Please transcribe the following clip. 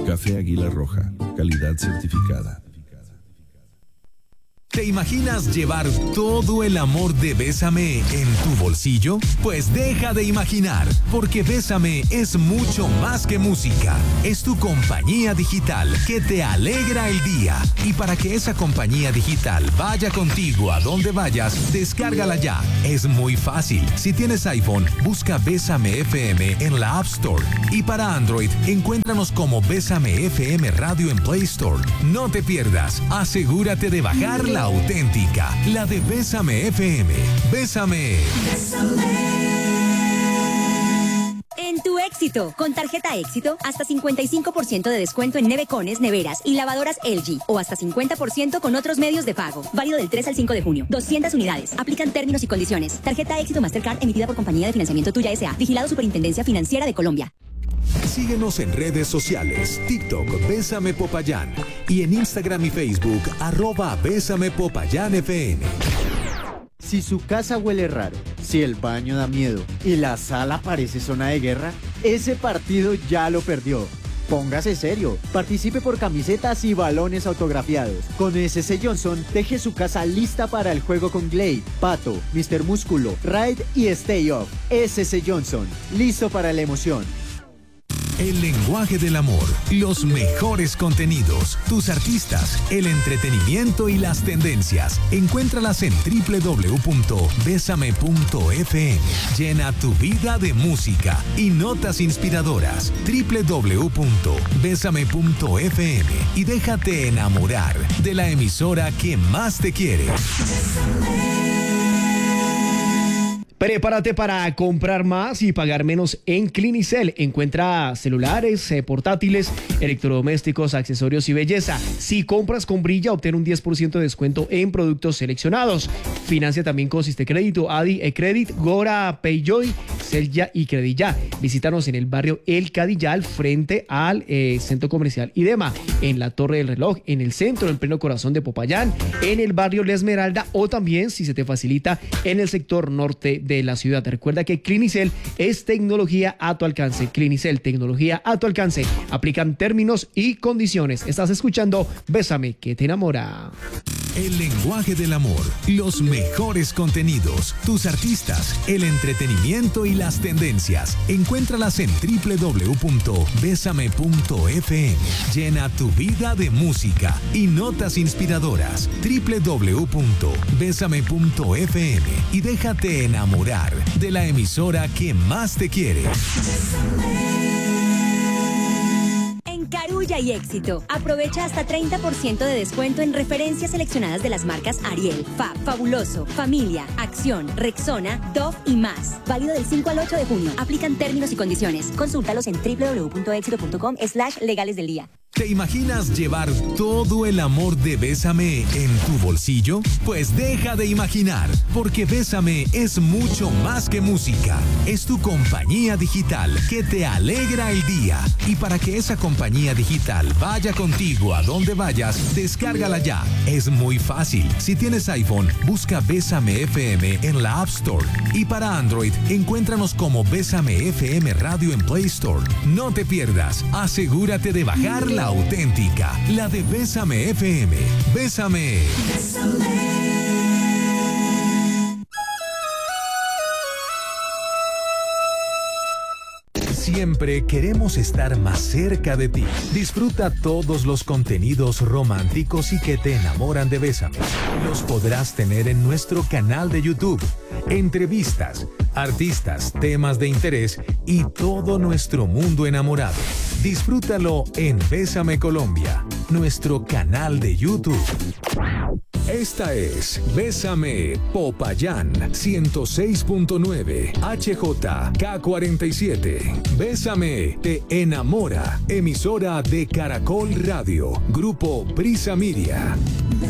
Café Águila Roja, calidad certificada. ¿Te imaginas llevar todo el amor de Bésame en tu bolsillo? Pues deja de imaginar, porque Bésame es mucho más que música. Es tu compañía digital que te alegra el día. Y para que esa compañía digital vaya contigo a donde vayas, descárgala ya. Es muy fácil. Si tienes iPhone, busca Bésame FM en la App Store. Y para Android, encuéntranos como Bésame FM Radio en Play Store. No te pierdas. Asegúrate de bajar la auténtica, la de Bésame FM. Bésame. En tu Éxito, con tarjeta Éxito, hasta 55% de descuento en nevecones, neveras y lavadoras LG, o hasta 50% con otros medios de pago. Válido del 3 al 5 de junio. 200 unidades. Aplican términos y condiciones. Tarjeta Éxito Mastercard emitida por Compañía de Financiamiento Tuya S.A. Vigilado Superintendencia Financiera de Colombia. Síguenos en redes sociales, TikTok, Bésame Popayán, y en Instagram y Facebook, @Bésame Popayán FM. Si su casa huele raro, si el baño da miedo y la sala parece zona de guerra, ese partido ya lo perdió. Póngase serio, participe por camisetas y balones autografiados. Con SS Johnson, deje su casa lista para el juego con Glade, Pato, Mr. Músculo, Ride y Stay Off. SS Johnson, listo para la emoción. El lenguaje del amor, los mejores contenidos, tus artistas, el entretenimiento y las tendencias. Encuéntralas en www.besame.fm. Llena tu vida de música y notas inspiradoras. www.besame.fm y déjate enamorar de la emisora que más te quiere. Prepárate para comprar más y pagar menos en Clinicel. Encuentra celulares, portátiles, electrodomésticos, accesorios y belleza. Si compras con Brilla, obtén un 10% de descuento en productos seleccionados. Financia también con Sistecrédito, Adi, eCredit, Gora, Payjoy, Celya y Credilla. Visítanos en el barrio El Cadillal, frente al Centro Comercial Idema, en la Torre del Reloj, en el centro, en pleno corazón de Popayán, en el barrio La Esmeralda, o también, si se te facilita, en el sector norte de la ciudad. Recuerda que Clinicel es tecnología a tu alcance. Clinicel, tecnología a tu alcance. Aplican términos y condiciones. Estás escuchando Bésame, que te enamora. El lenguaje del amor, los mejores contenidos, tus artistas, el entretenimiento y las tendencias. Encuéntralas en www.besame.fm. Llena tu vida de música y notas inspiradoras. www.besame.fm y déjate enamorar de la emisora que más te quiere. Carulla y Éxito. Aprovecha hasta 30% de descuento en referencias seleccionadas de las marcas Ariel, Fab, Fabuloso, Familia, Acción, Rexona, Dove y más. Válido del 5 al 8 de junio. Aplican términos y condiciones. Consúltalos en www.exito.com/legales del día. ¿Te imaginas llevar todo el amor de Bésame en tu bolsillo? Pues deja de imaginar, porque Bésame es mucho más que música. Es tu compañía digital que te alegra el día. Y para que esa compañía digital vaya contigo a donde vayas, descárgala ya. Es muy fácil. Si tienes iPhone, busca Bésame FM en la App Store. Y para Android, encuéntranos como Bésame FM Radio en Play Store. No te pierdas. Asegúrate de bajar la auténtica, la de Bésame FM. Bésame. Siempre queremos estar más cerca de ti. Disfruta todos los contenidos románticos y que te enamoran de Bésame. Los podrás tener en nuestro canal de YouTube. Entrevistas, artistas, temas de interés y todo nuestro mundo enamorado. Disfrútalo en Bésame Colombia, nuestro canal de YouTube. Esta es Bésame Popayán 106.9 HJK47. Bésame te enamora. Emisora de Caracol Radio. Grupo Prisa Media.